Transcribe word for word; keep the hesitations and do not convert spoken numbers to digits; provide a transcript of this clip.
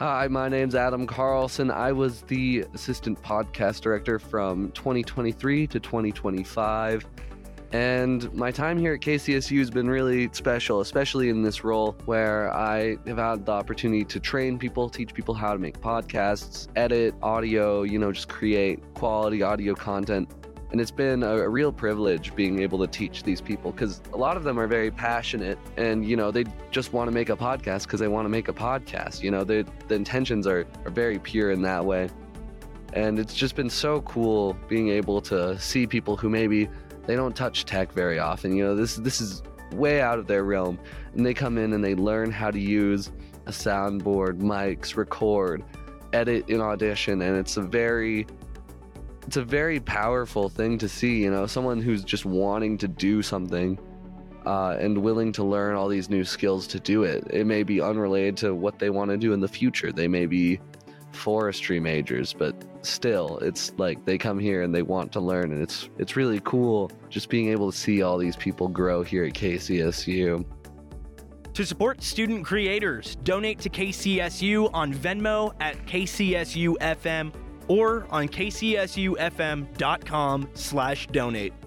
Hi, my name's Adam Carlson. I was the assistant podcast director from twenty twenty-three to twenty twenty-five. And my time here at K C S U has been really special, especially in this role where I have had the opportunity to train people, teach people how to make podcasts, edit audio, you know, just create quality audio content. And it's been a, a real privilege being able to teach these people because a lot of them are very passionate and, you know, they just want to make a podcast because they want to make a podcast. You know, the intentions are, are very pure in that way. And it's just been so cool being able to see people who maybe they don't touch tech very often. You know, this this is way out of their realm. And they come in and they learn how to use a soundboard, mics, record, edit in Audition. And it's a very... It's a very powerful thing to see, you know, someone who's just wanting to do something uh, and willing to learn all these new skills to do it. It may be unrelated to what they want to do in the future. They may be forestry majors, but still, it's like they come here and they want to learn, and it's it's really cool just being able to see all these people grow here at K C S U. To support student creators, donate to K C S U on Venmo at K C S U F M or on K C S U F M dot com slash donate.